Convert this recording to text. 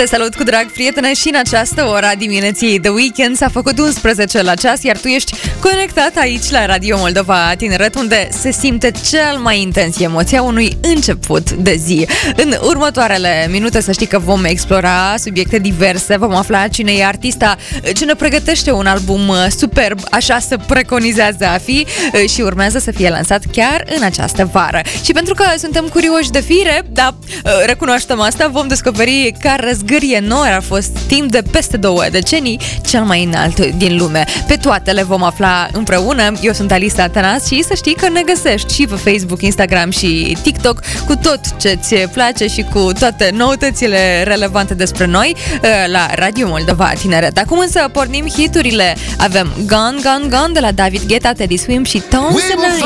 Te salut cu drag, prietene, și în această ora dimineții The Weekend s-a făcut 11 la ceas, iar tu ești conectat aici la Radio Moldova Tineret, unde se simte cel mai intens emoția unui început de zi. În următoarele minute să știi că vom explora subiecte diverse, vom afla cine e artista ce ne pregătește un album superb, așa se preconizează a fi, și urmează să fie lansat chiar în această vară. Și pentru că suntem curioși de fire, da, recunoaștem asta, vom descoperi că răzgârie nor a fost timp de peste 2 decenii cel mai înalt din lume. Pe toate le vom afla împreună. Eu sunt Alisa Atanas și să știi că ne găsești și pe Facebook, Instagram și TikTok cu tot ce-ți place și cu toate noutățile relevante despre noi la Radio Moldova Tineret. Acum însă pornim hiturile. Avem Gone, Gone, Gone de la David Guetta, Teddy Swims și Tones and I.